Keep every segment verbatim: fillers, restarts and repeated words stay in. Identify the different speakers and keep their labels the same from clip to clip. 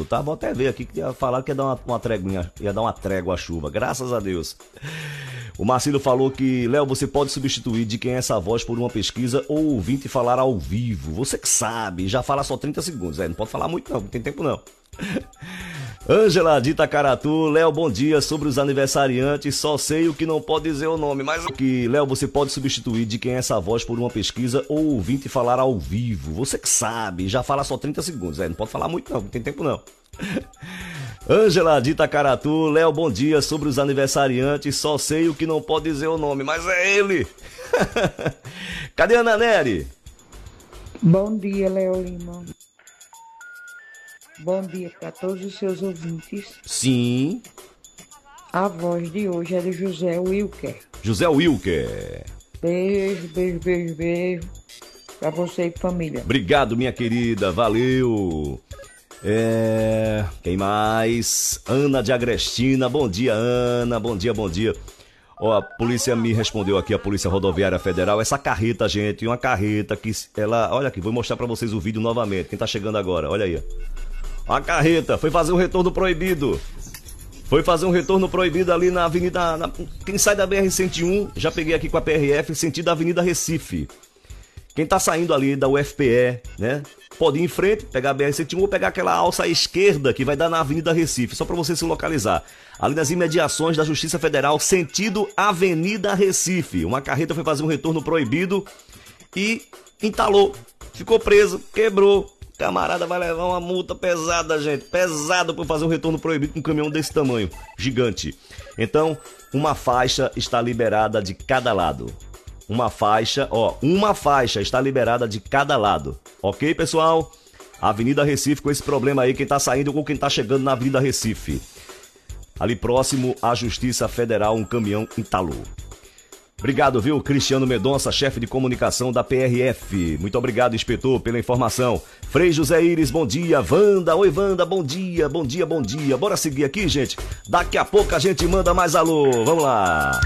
Speaker 1: tá? Vou até ver aqui que ia falar que ia dar uma, uma treguinha, ia dar uma trégua à chuva, graças a Deus. O Marcílio falou que, Léo, você pode substituir de quem é essa voz por uma pesquisa ou ouvinte falar ao vivo. Você que sabe, já fala só trinta segundos, é, não pode falar muito não, não tem tempo não. Ângela de Itacaratu, Léo, bom dia. Sobre os aniversariantes, só sei o que não pode dizer o nome, mas que, Léo, você pode substituir de quem é essa voz por uma pesquisa ou ouvinte falar ao vivo. Você que sabe, já fala só trinta segundos, é, não pode falar muito não, não tem tempo não. Ângela de Itacaratu, Léo, bom dia. Sobre os aniversariantes, só sei o que não pode dizer o nome, mas é ele. Cadê a Ana Nery?
Speaker 2: Bom dia, Léo Lima. Bom dia para todos os seus ouvintes.
Speaker 1: Sim.
Speaker 2: A voz de hoje é de José Wilker.
Speaker 1: José Wilker.
Speaker 2: Beijo, beijo, beijo, beijo. Para você e família.
Speaker 1: Obrigado, minha querida. Valeu. É... Quem mais? Ana de Agrestina. Bom dia, Ana. Bom dia, bom dia. Ó, a polícia me respondeu aqui, a Polícia Rodoviária Federal. Essa carreta, gente, uma carreta que ela... Olha aqui, vou mostrar pra vocês o vídeo novamente. Quem tá chegando agora, olha aí. A carreta foi fazer um retorno proibido. Foi fazer um retorno proibido ali na avenida... Na, quem sai da B R cento e um, já peguei aqui com a P R F, sentido da Avenida Recife. Quem tá saindo ali da U F P E, né? Pode ir em frente, pegar a B R cento e um ou pegar aquela alça à esquerda que vai dar na Avenida Recife, só para você se localizar. Ali nas imediações da Justiça Federal, sentido Avenida Recife. Uma carreta foi fazer um retorno proibido e entalou, ficou preso, quebrou. Camarada vai levar uma multa pesada, gente. Pesado por fazer um retorno proibido com um caminhão desse tamanho, gigante. Então, uma faixa está liberada de cada lado. Uma faixa, ó, uma faixa está liberada de cada lado. Ok, pessoal? Avenida Recife com esse problema aí, quem tá saindo ou quem tá chegando na Avenida Recife. Ali próximo à Justiça Federal, um caminhão entalou. Obrigado, viu, Cristiano Mendonça, chefe de comunicação da P R F. Muito obrigado, inspetor, pela informação. Frei José Iris, bom dia. Wanda, oi Wanda, bom dia, bom dia, bom dia. Bora seguir aqui, gente? Daqui a pouco a gente manda mais alô. Vamos lá.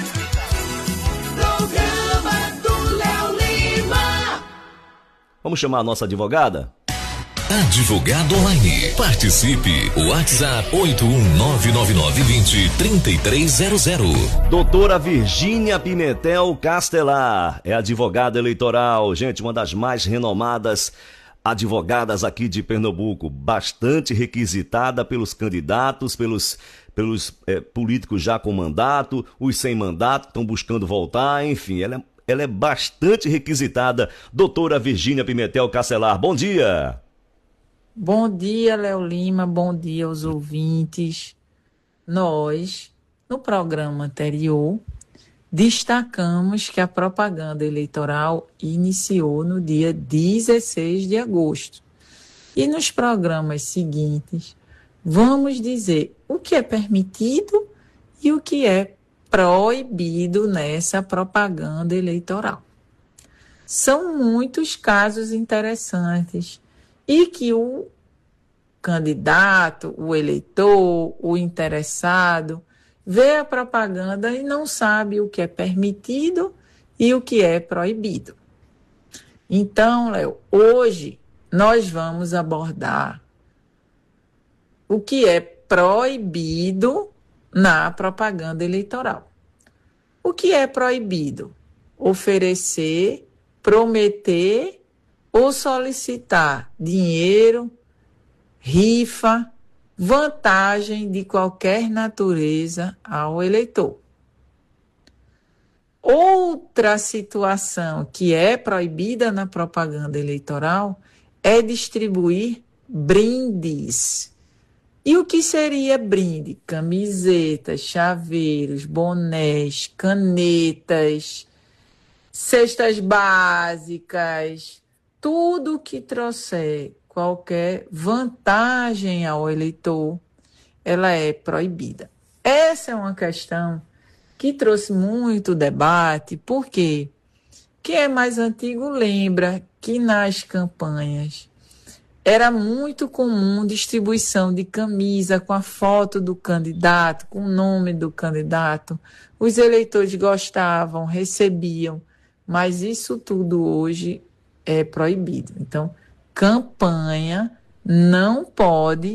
Speaker 3: Programa do Léo Lima.
Speaker 1: Vamos chamar a nossa advogada?
Speaker 4: Advogado Online. Participe. WhatsApp oito um nove nove nove dois zero três três zero zero.
Speaker 1: Doutora Virgínia Pimentel Castelar é advogada eleitoral. Gente, uma das mais renomadas advogadas aqui de Pernambuco. Bastante requisitada pelos candidatos, pelos, pelos é, políticos já com mandato, os sem mandato estão buscando voltar, enfim, ela é, ela é bastante requisitada. Doutora Virgínia Pimentel Castelar, bom dia.
Speaker 5: Bom dia, Léo Lima, bom dia aos ouvintes. Nós, no programa anterior, destacamos que a propaganda eleitoral iniciou no dia dezesseis de agosto. E nos programas seguintes, vamos dizer o que é permitido e o que é proibido nessa propaganda eleitoral. São muitos casos interessantes e que o candidato, o eleitor, o interessado, vê a propaganda e não sabe o que é permitido e o que é proibido. Então, Léo, hoje nós vamos abordar o que é proibido na propaganda eleitoral. O que é proibido? Oferecer, prometer ou solicitar dinheiro, rifa, vantagem de qualquer natureza ao eleitor. Outra situação que é proibida na propaganda eleitoral é distribuir brindes. E o que seria brinde? Camisetas, chaveiros, bonés, canetas, cestas básicas, tudo que trouxer qualquer vantagem ao eleitor, ela é proibida. Essa é uma questão que trouxe muito debate, porque quem é mais antigo lembra que nas campanhas era muito comum distribuição de camisa com a foto do candidato, com o nome do candidato. Os eleitores gostavam, recebiam, mas isso tudo hoje é proibido. Então, campanha não pode